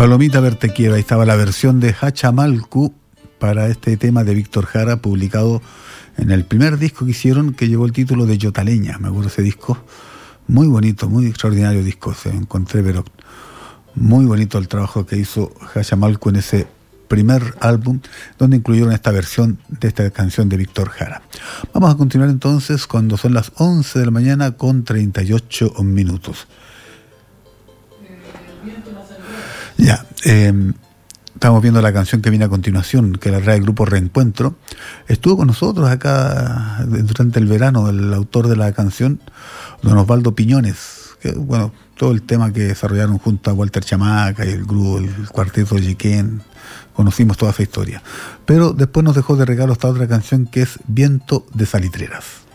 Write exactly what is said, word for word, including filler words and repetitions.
Palomita Verte Quiero, ahí estaba la versión de Hachamalcu para este tema de Víctor Jara, publicado en el primer disco que hicieron, que llevó el título de Yotaleña. Me acuerdo ese disco, muy bonito, muy extraordinario disco, se encontré, pero muy bonito el trabajo que hizo Hachamalcu en ese primer álbum, donde incluyeron esta versión de esta canción de Víctor Jara. Vamos a continuar entonces cuando son las once de la mañana con treinta y ocho minutos. Ya, eh, estamos viendo la canción que viene a continuación, que la trae el grupo Reencuentro. Estuvo con nosotros acá durante el verano el autor de la canción, don Osvaldo Piñones, que, bueno, todo el tema que desarrollaron junto a Walter Chamaca y el grupo, el cuarteto Yequén, conocimos toda esa historia. Pero después nos dejó de regalo esta otra canción que es Viento de Salitreras.